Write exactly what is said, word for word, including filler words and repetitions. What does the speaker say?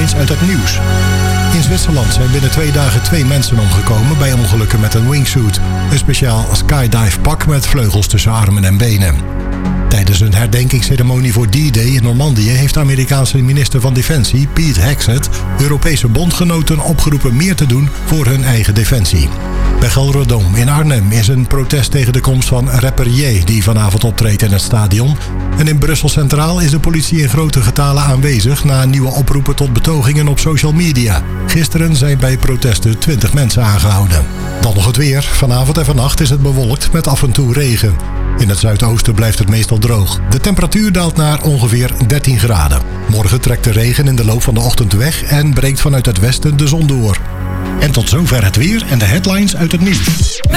headlines uit het nieuws. In Zwitserland zijn binnen twee dagen twee mensen omgekomen bij ongelukken met een wingsuit. Een speciaal skydive pak met vleugels tussen armen en benen. Tijdens een herdenkingsceremonie voor D-Day in Normandië heeft de Amerikaanse minister van Defensie, Pete Hegseth, Europese bondgenoten opgeroepen meer te doen voor hun eigen defensie. Bij Gelredome in Arnhem is een protest tegen de komst van rapper J, die vanavond optreedt in het stadion. En in Brussel Centraal is de politie in grote getalen aanwezig na nieuwe oproepen tot betogingen op social media. Gisteren zijn bij protesten twintig mensen aangehouden. Dan nog het weer. Vanavond en vannacht is het bewolkt met af en toe regen. In het zuidoosten blijft het meestal droog. De temperatuur daalt naar ongeveer dertien graden. Morgen trekt de regen in de loop van de ochtend weg en breekt vanuit het westen de zon door. En tot zover het weer en de headlines uit het nieuws.